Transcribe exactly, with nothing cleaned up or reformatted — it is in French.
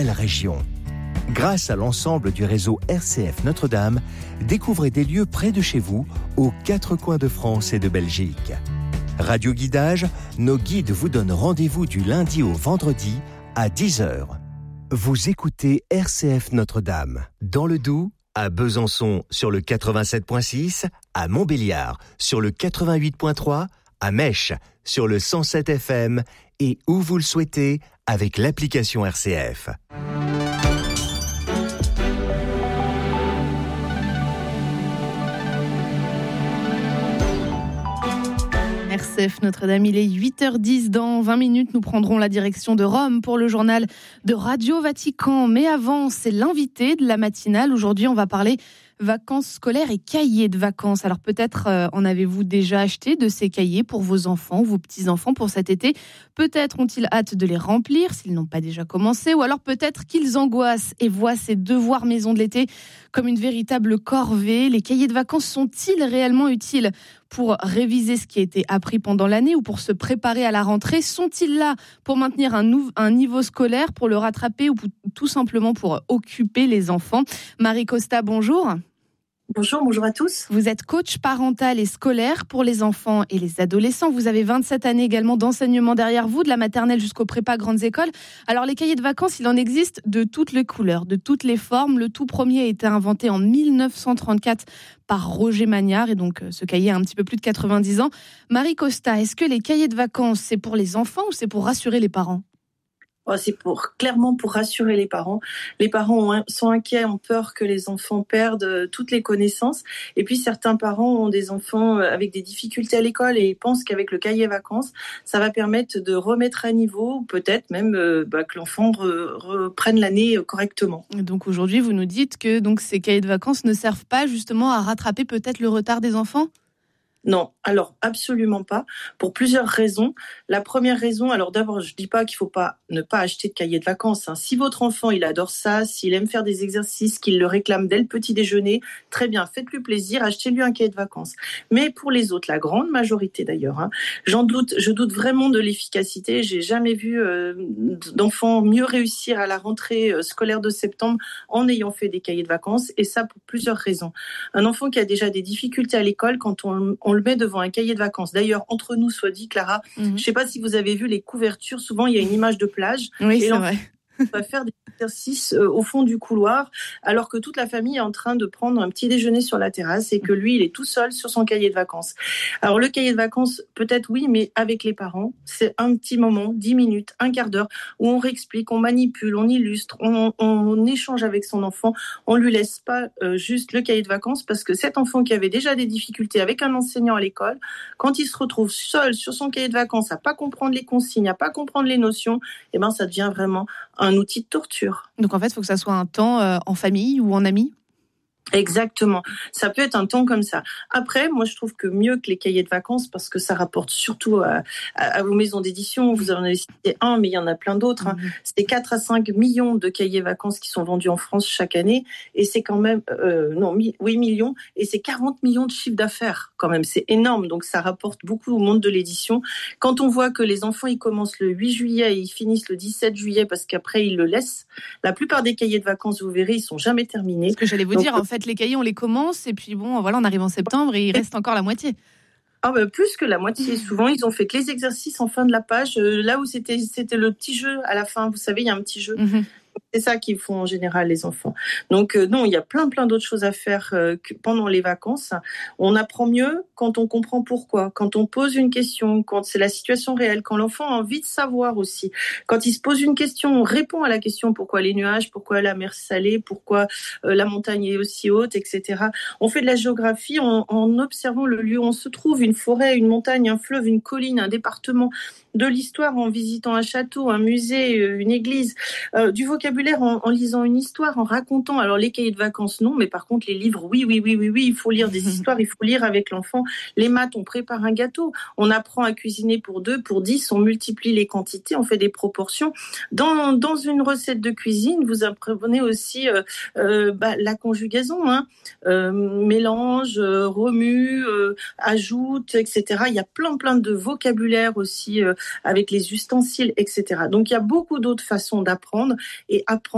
la région. Grâce à l'ensemble du réseau R C F Notre-Dame, découvrez des lieux près de chez vous, aux quatre coins de France et de Belgique. Radio Guidage, nos guides vous donnent rendez-vous du lundi au vendredi à dix heures. Vous écoutez R C F Notre-Dame, dans le Doubs, à Besançon sur le quatre-vingt-sept virgule six, à Montbéliard sur le quatre-vingt-huit virgule trois, à Mèche sur le cent sept F M et où vous le souhaitez avec l'application R C F. R C F Notre-Dame, il est huit heures dix. Dans vingt minutes, nous prendrons la direction de Rome pour le journal de Radio Vatican. Mais avant, c'est l'invité de la matinale. Aujourd'hui, on va parler vacances scolaires et cahiers de vacances. Alors peut-être euh, en avez-vous déjà acheté de ces cahiers pour vos enfants ou vos petits-enfants pour cet été. Peut-être ont-ils hâte de les remplir s'ils n'ont pas déjà commencé. Ou alors peut-être qu'ils angoissent et voient ces devoirs maison de l'été comme une véritable corvée. Les cahiers de vacances sont-ils réellement utiles pour réviser ce qui a été appris pendant l'année ou pour se préparer à la rentrée? Sont-ils là pour maintenir un, nou- un niveau scolaire, pour le rattraper ou pour, tout simplement pour occuper les enfants? Marie Costa, bonjour. Bonjour, bonjour à tous. Vous êtes coach parental et scolaire pour les enfants et les adolescents. Vous avez vingt-sept années également d'enseignement derrière vous, de la maternelle jusqu'au prépa grandes écoles. Alors les cahiers de vacances, il en existe de toutes les couleurs, de toutes les formes. Le tout premier a été inventé en mille neuf cent trente-quatre par Roger Magnard et donc ce cahier a un petit peu plus de quatre-vingt-dix ans. Marie Costa, est-ce que les cahiers de vacances, c'est pour les enfants ou c'est pour rassurer les parents ? Oh, c'est pour, clairement pour rassurer les parents. Les parents ont, sont inquiets, ont peur que les enfants perdent euh, toutes les connaissances. Et puis certains parents ont des enfants euh, avec des difficultés à l'école et pensent qu'avec le cahier vacances, ça va permettre de remettre à niveau, peut-être même euh, bah, que l'enfant re, reprenne l'année euh, correctement. Donc aujourd'hui, vous nous dites que donc, ces cahiers de vacances ne servent pas justement à rattraper peut-être le retard des enfants ? Non, alors absolument pas, pour plusieurs raisons. La première raison, alors d'abord, je dis pas qu'il faut pas ne pas acheter de cahier de vacances. Hein. Si votre enfant, il adore ça, s'il aime faire des exercices, qu'il le réclame dès le petit déjeuner, très bien, faites-lui plaisir, achetez-lui un cahier de vacances. Mais pour les autres, la grande majorité d'ailleurs, hein, j'en doute, je doute vraiment de l'efficacité. J'ai jamais vu euh, d'enfants mieux réussir à la rentrée scolaire de septembre en ayant fait des cahiers de vacances, et ça pour plusieurs raisons. Un enfant qui a déjà des difficultés à l'école, quand on, on on le met devant un cahier de vacances. D'ailleurs, entre nous, soit dit, Clara, mmh. je ne sais pas si vous avez vu les couvertures, souvent il y a une image de plage. Oui, et c'est vrai. Va faire des exercices euh, au fond du couloir, alors que toute la famille est en train de prendre un petit déjeuner sur la terrasse et que lui, il est tout seul sur son cahier de vacances. Alors le cahier de vacances, peut-être oui, mais avec les parents, c'est un petit moment, dix minutes, un quart d'heure, où on réexplique, on manipule, on illustre, on, on, on échange avec son enfant, on lui laisse pas euh, juste le cahier de vacances, parce que cet enfant qui avait déjà des difficultés avec un enseignant à l'école, quand il se retrouve seul sur son cahier de vacances, à pas comprendre les consignes, à pas comprendre les notions, eh ben ça devient vraiment un outil de torture. Donc en fait, il faut que ça soit un temps euh, en famille ou en amis ? Exactement. Ça peut être un temps comme ça. Après, moi, je trouve que mieux que les cahiers de vacances, parce que ça rapporte surtout à, à, à vos maisons d'édition. Vous en avez cité un, mais il y en a plein d'autres. Hein. Mmh. C'est quatre à cinq millions de cahiers vacances qui sont vendus en France chaque année. Et c'est quand même, euh, non, mi- huit millions. Et c'est quarante millions de chiffre d'affaires, quand même. C'est énorme. Donc, ça rapporte beaucoup au monde de l'édition. Quand on voit que les enfants, ils commencent le huit juillet et ils finissent le dix-sept juillet parce qu'après, ils le laissent. La plupart des cahiers de vacances, vous verrez, ils sont jamais terminés. Ce que j'allais vous Donc, dire, en fait, les cahiers, on les commence et puis bon, voilà, on arrive en septembre et il reste encore la moitié. Ah bah plus que la moitié. Souvent, ils ont fait que les exercices en fin de la page, euh, là où c'était, c'était le petit jeu à la fin. Vous savez, il y a un petit jeu. Mmh. C'est ça qu'ils font en général, les enfants. Donc euh, non, il y a plein, plein d'autres choses à faire euh, que pendant les vacances. On apprend mieux quand on comprend pourquoi, quand on pose une question, quand c'est la situation réelle, quand l'enfant a envie de savoir aussi. Quand il se pose une question, on répond à la question pourquoi les nuages, pourquoi la mer salée, pourquoi euh, la montagne est aussi haute, et cetera. On fait de la géographie en, en observant le lieu où on se trouve, une forêt, une montagne, un fleuve, une colline, un département. De l'histoire en visitant un château, un musée, une église, euh, du vocabulaire en, en lisant une histoire, en racontant. Alors les cahiers de vacances non, mais par contre les livres, oui, oui, oui, oui, oui, il faut lire des histoires, il faut lire avec l'enfant. Les maths, on prépare un gâteau, on apprend à cuisiner pour deux, pour dix, on multiplie les quantités, on fait des proportions. Dans, dans une recette de cuisine, vous apprenez aussi euh, euh, bah, la conjugaison, hein, euh, mélange, euh, remue, euh, ajoute, et cetera. Il y a plein, plein de vocabulaire aussi. Euh, avec les ustensiles, et cetera. Donc, il y a beaucoup d'autres façons d'apprendre et apprendre